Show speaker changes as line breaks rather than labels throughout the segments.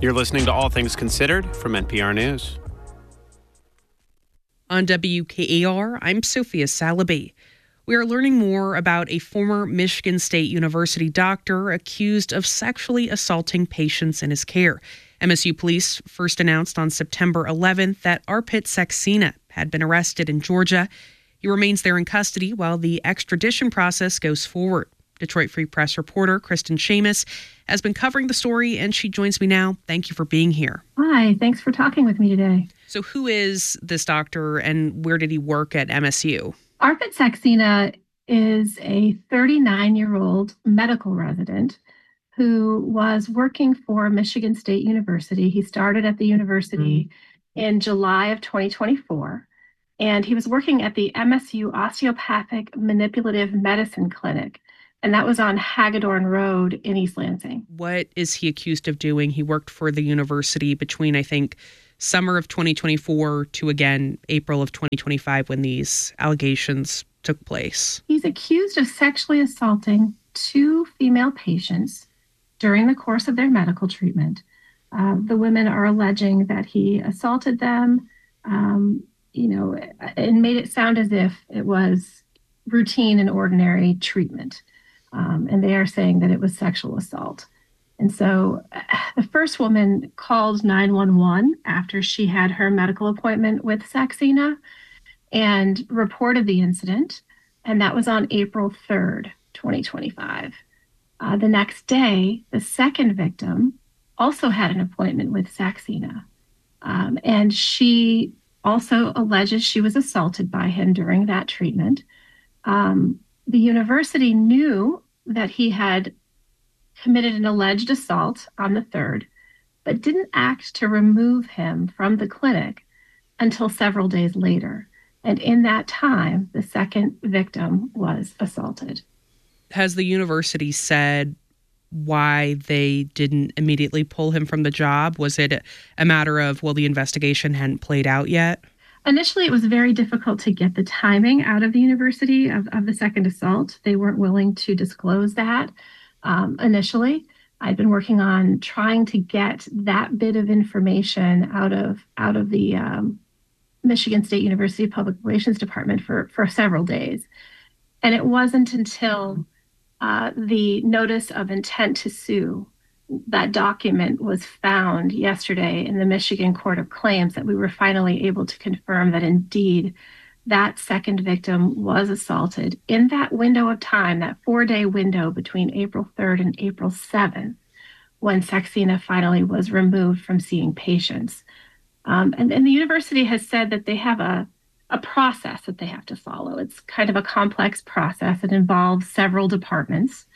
You're listening to All Things Considered from NPR News.
On WKAR, I'm Sophia Salaby. We are learning more about a former Michigan State University doctor accused of sexually assaulting patients in his care. MSU police first announced on September 11th that Arpit Saxena had been arrested in Georgia. He remains there in custody while the extradition process goes forward. Detroit Free Press reporter Kristen Shamus has been covering the story, and she joins me now. Thank you for being here.
Hi, thanks for talking with me today.
So who is this doctor and where did he work at MSU?
Arpit Saxena is a 39-year-old medical resident who was working for Michigan State University. He started at the university in July of 2024, and he was working at the MSU Osteopathic Manipulative Medicine Clinic, and that was on Hagedorn Road in East Lansing.
What is he accused of doing? He worked for the university between, I think, summer of 2024 to, again, April of 2025 when these allegations took place.
He's accused of sexually assaulting 2 female patients during the course of their medical treatment. The women are alleging that he assaulted them, and made it sound as if it was routine and ordinary treatment. And they are saying that it was sexual assault. And so the first woman called 911 after she had her medical appointment with Saxena and reported the incident. And that was on April 3rd, 2025. The next day, the second victim also had an appointment with Saxena. And she also alleges she was assaulted by him during that treatment. The university knew that he had committed an alleged assault on the 3rd, but didn't act to remove him from the clinic until several days later. And in that time, the second victim was assaulted.
Has the university said why they didn't immediately pull him from the job? Was it a matter of, well, the investigation hadn't played out yet?
Initially, it was very difficult to get the timing out of the university of the second assault. They weren't willing to disclose that initially. I'd been working on trying to get that bit of information out of the Michigan State University Public Relations Department for several days. And it wasn't until the notice of intent to sue, that document was found yesterday in the Michigan Court of Claims, that we were finally able to confirm that indeed that second victim was assaulted in that window of time, that 4-day window between April 3rd and April 7th, when Saxena finally was removed from seeing patients. And the university has said that they have a process that they have to follow. It's kind of a complex process. It involves several departments,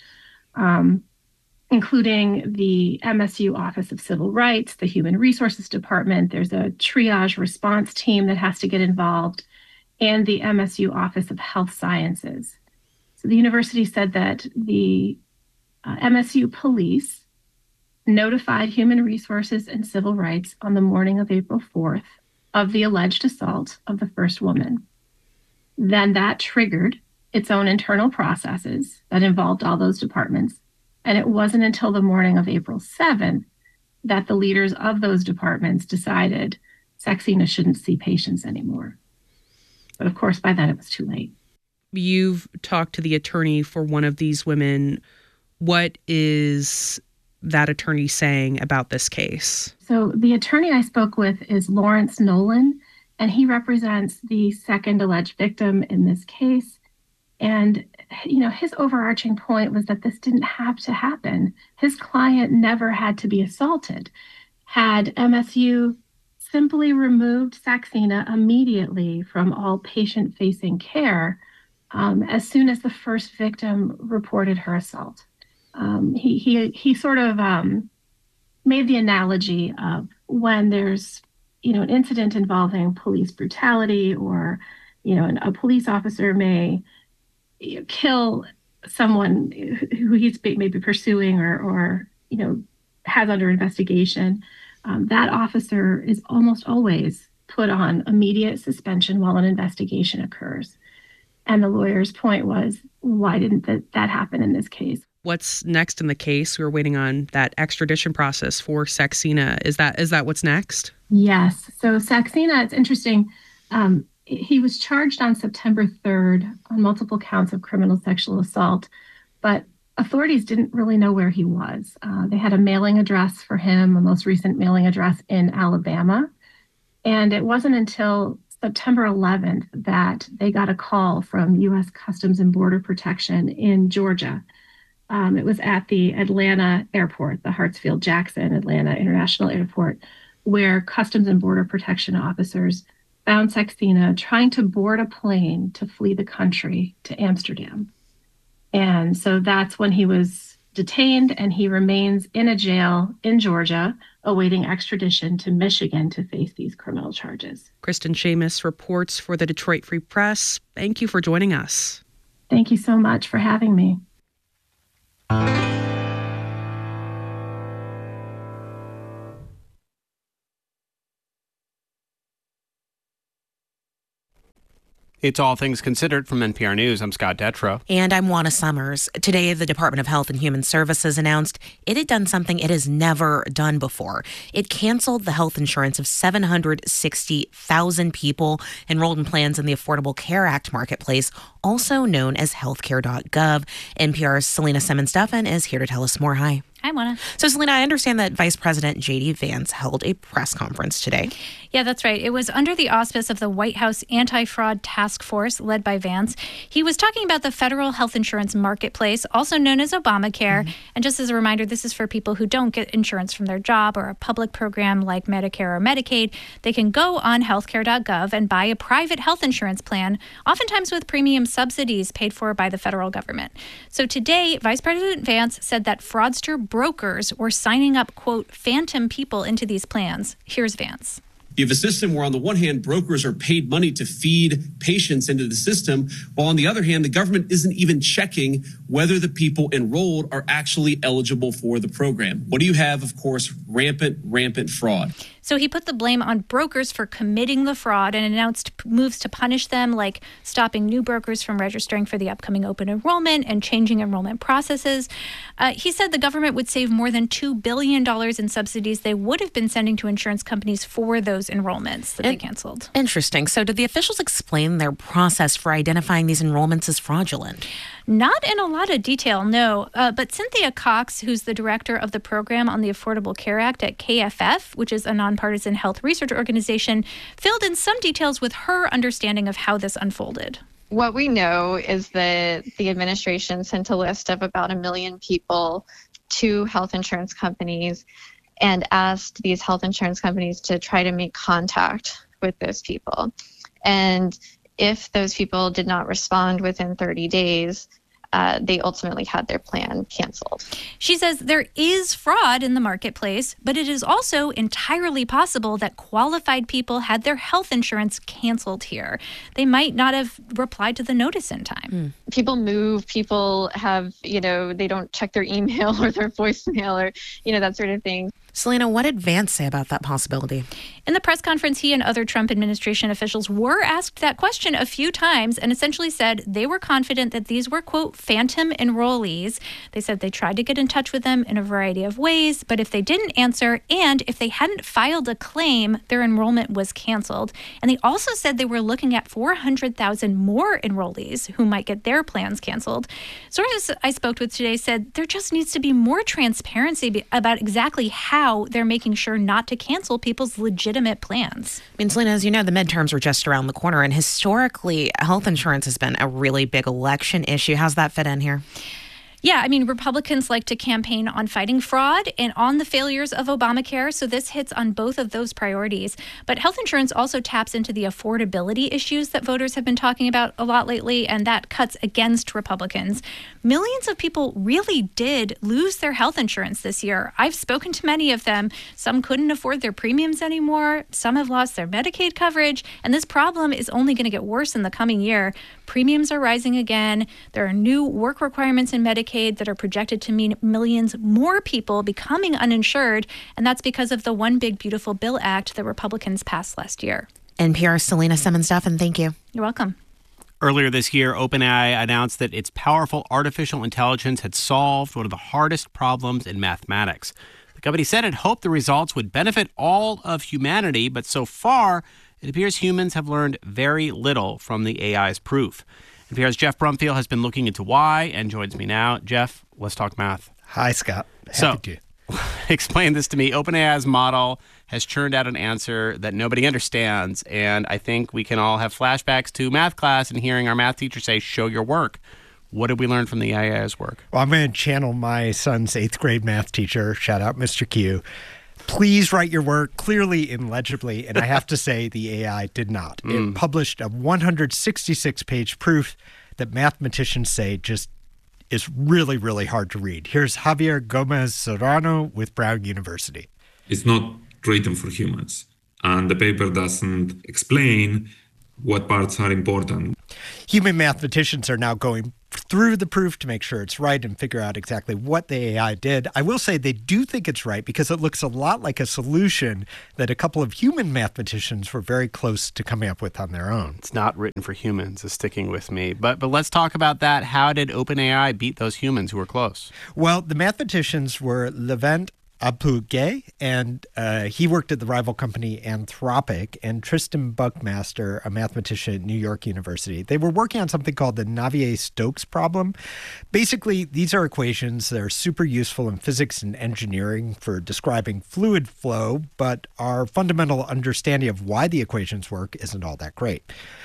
including the MSU Office of Civil Rights, the Human Resources Department. There's a triage response team that has to get involved, and the MSU Office of Health Sciences. So the university said that the MSU police notified Human Resources and Civil Rights on the morning of April 4th of the alleged assault of the first woman. Then that triggered its own internal processes that involved all those departments. And it wasn't until the morning of April 7th that the leaders of those departments decided Saxena shouldn't see patients anymore. But of course, by then it was too late.
You've talked to the attorney for one of these women. What is that attorney saying about this case?
So the attorney I spoke with is Lawrence Nolan, and he represents the second alleged victim in this case. And, his overarching point was that this didn't have to happen. His client never had to be assaulted. Had MSU simply removed Saxena immediately from all patient-facing care as soon as the first victim reported her assault. He sort of made the analogy of when there's, an incident involving police brutality, or, a police officer may kill someone who he's maybe pursuing or has under investigation. That officer is almost always put on immediate suspension while an investigation occurs. And the lawyer's point was, why didn't that happen in this case?
What's next in the case? We're waiting on that extradition process for Saxena. Is that what's next?
Yes. So Saxena, it's interesting. He was charged on September 3rd on multiple counts of criminal sexual assault, but authorities didn't really know where he was. They had a mailing address for him, a most recent mailing address in Alabama. And it wasn't until September 11th that they got a call from U.S. Customs and Border Protection in Georgia. It was at the Atlanta airport, the Hartsfield-Jackson Atlanta International Airport, where Customs and Border Protection officers found Saxena trying to board a plane to flee the country to Amsterdam. And so that's when he was detained, and he remains in a jail in Georgia awaiting extradition to Michigan to face these criminal charges.
Kristen Shamus reports for the Detroit Free Press. Thank you for joining us.
Thank you so much for having me.
It's All Things Considered from NPR News. I'm Scott Detrow.
And I'm Juana Summers. Today, the Department of Health and Human Services announced it had done something it has never done before. It canceled the health insurance of 760,000 people enrolled in plans in the Affordable Care Act marketplace, also known as healthcare.gov. NPR's Selena Simmons-Duffin is here to tell us more. Hi.
Hi, Mona.
So, Selena, I understand that Vice President J.D. Vance held a press conference today.
Yeah, that's right. It was under the auspice of the White House Anti-Fraud Task Force led by Vance. He was talking about the federal health insurance marketplace, also known as Obamacare. Mm-hmm. And just as a reminder, this is for people who don't get insurance from their job or a public program like Medicare or Medicaid. They can go on healthcare.gov and buy a private health insurance plan, oftentimes with premium subsidies paid for by the federal government. So today, Vice President Vance said that fraudster brokers were signing up, quote, phantom people into these plans. Here's Vance.
You have a system where on the one hand, brokers are paid money to feed patients into the system, while on the other hand, the government isn't even checking whether the people enrolled are actually eligible for the program. What do you have? Of course, rampant fraud.
So he put the blame on brokers for committing the fraud and announced moves to punish them, like stopping new brokers from registering for the upcoming open enrollment and changing enrollment processes. He said the government would save more than $2 billion in subsidies they would have been sending to insurance companies for those enrollments that they canceled.
Interesting. So did the officials explain their process for identifying these enrollments as fraudulent?
Not in a lot of detail, no. But Cynthia Cox, who's the director of the program on the Affordable Care Act at KFF, which is a nonpartisan health research organization, filled in some details with her understanding of how this unfolded.
What we know is that the administration sent a list of about 1 million people to health insurance companies and asked these health insurance companies to try to make contact with those people. And if those people did not respond within 30 days, they ultimately had their plan canceled.
She says there is fraud in the marketplace, but it is also entirely possible that qualified people had their health insurance canceled here. They might not have replied to the notice in time.
People move, people have, they don't check their email or their voicemail or, that sort of thing.
Selena, what did Vance say about that possibility?
In the press conference, he and other Trump administration officials were asked that question a few times and essentially said they were confident that these were, quote, phantom enrollees. They said they tried to get in touch with them in a variety of ways, but if they didn't answer and if they hadn't filed a claim, their enrollment was canceled. And they also said they were looking at 400,000 more enrollees who might get their plans canceled. Sources I spoke with today said there just needs to be more transparency about exactly how they're making sure not to cancel people's legitimate plans.
I mean, Selena, as you know, the midterms are just around the corner, and historically, health insurance has been a really big election issue. How's that fit in here?
Yeah, I mean, Republicans like to campaign on fighting fraud and on the failures of Obamacare, so this hits on both of those priorities. But health insurance also taps into the affordability issues that voters have been talking about a lot lately, and that cuts against Republicans. Millions of people really did lose their health insurance this year. I've spoken to many of them. Some couldn't afford their premiums anymore. Some have lost their Medicaid coverage, and this problem is only going to get worse in the coming year. Premiums are rising again. There are new work requirements in Medicaid that are projected to mean millions more people becoming uninsured, and that's because of the One Big Beautiful Bill Act that Republicans passed last year.
NPR's Selena Simmons-Duffin, thank you.
You're welcome.
Earlier this year, OpenAI announced that its powerful artificial intelligence had solved one of the hardest problems in mathematics. The company said it hoped the results would benefit all of humanity, but so far, it appears humans have learned very little from the AI's proof. NPR's Jeff Brumfield has been looking into why and joins me now. Jeff, let's talk math.
Hi, Scott. Happy to.
Explain this to me. OpenAI's model has churned out an answer that nobody understands, and I think we can all have flashbacks to math class and hearing our math teacher say, show your work. What did we learn from the AI's work?
Well, I'm going to channel my son's 8th grade math teacher. Shout out, Mr. Q. Please write your work clearly and legibly, and I have to say the AI did not. It published a 166-page proof that mathematicians say just is really, really hard to read. Here's Javier Gomez Serrano with Brown University.
It's not written for humans, and the paper doesn't explain what parts are important.
Human mathematicians are now going through the proof to make sure it's right and figure out exactly what the AI did. I will say they do think it's right because it looks a lot like a solution that a couple of human mathematicians were very close to coming up with on their own.
It's not written for humans is sticking with me. But let's talk about that. How did OpenAI beat those humans who were close?
Well, the mathematicians were Levent Apu-Gay, and he worked at the rival company Anthropic, and Tristan Buckmaster, a mathematician at New York University. They were working on something called the Navier-Stokes problem. Basically, these are equations that are super useful in physics and engineering for describing fluid flow, but our fundamental understanding of why the equations work isn't all that great.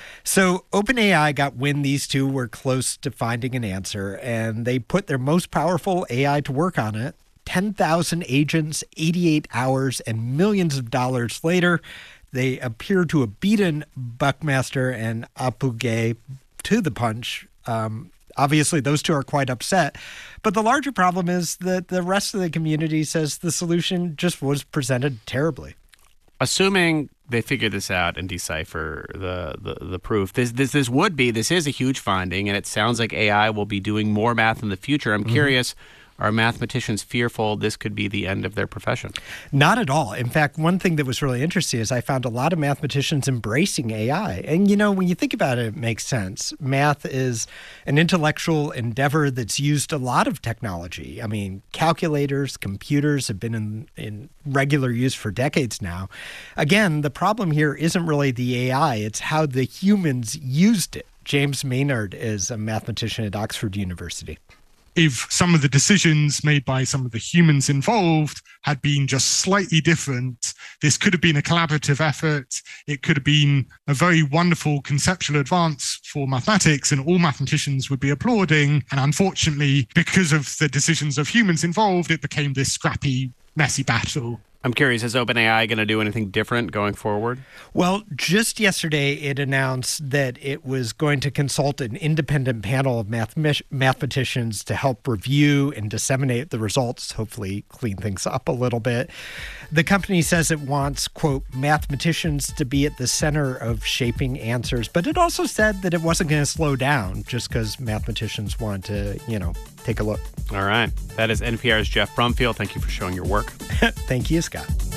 So OpenAI got wind these two were close to finding an answer, and they put their most powerful AI to work on it. 10,000 agents, 88 hours, and millions of dollars later, they appear to have beaten Buckmaster and Apu-Gay to the punch. Obviously, those two are quite upset. But the larger problem is that the rest of the community says the solution just was presented terribly.
Assuming they figure this out and decipher the proof, this is a huge finding, and it sounds like AI will be doing more math in the future. I'm curious, are mathematicians fearful this could be the end of their profession?
Not at all. In fact, one thing that was really interesting is I found a lot of mathematicians embracing AI. And, when you think about it, it makes sense. Math is an intellectual endeavor that's used a lot of technology. I mean, calculators, computers have been in regular use for decades now. Again, the problem here isn't really the AI. It's how the humans used it. James Maynard is a mathematician at Oxford University.
If some of the decisions made by some of the humans involved had been just slightly different, this could have been a collaborative effort. It could have been a very wonderful conceptual advance for mathematics, and all mathematicians would be applauding. And unfortunately, because of the decisions of humans involved, it became this scrappy, messy battle.
I'm curious, is OpenAI going to do anything different going forward?
Well, just yesterday, it announced that it was going to consult an independent panel of mathematicians to help review and disseminate the results, hopefully clean things up a little bit. The company says it wants, quote, mathematicians to be at the center of shaping answers, but it also said that it wasn't going to slow down just because mathematicians want to, take a look.
All right. That is NPR's Jeff Brumfield. Thank you for showing your work.
Thank you, Scott.